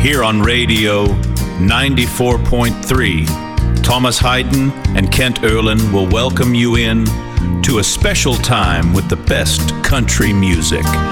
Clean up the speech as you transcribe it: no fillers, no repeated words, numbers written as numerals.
here on Radio 94.3. Thomas Hayden and Kent Erlin will welcome you in to a special time with the best country music.